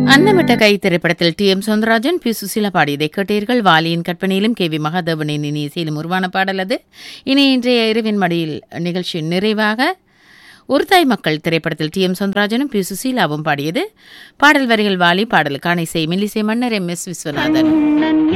அன்னமிட்ட கை திரைப்படத்தில் TM. Soundararajan, B. Susheela பாடியதை கேட்டீர்கள். வாலியின் கற்பனையிலும் கே.வி. மகாதேவனின் இசையிலும் உருவான பாடல் அது. இனி இன்றைய இரவின் மடியில் நிகழ்ச்சியின் நிறைவாக ஒரு தாய் மக்கள் திரைப்படத்தில் டி.எம். சௌந்தரராஜனும் பி. சுசீலாவும் பாடியது. பாடல் வரிகள் வாலி, பாடலுக்கான இசை மெல்லிசை மன்னர் எம்.எஸ். விஸ்வநாதன்.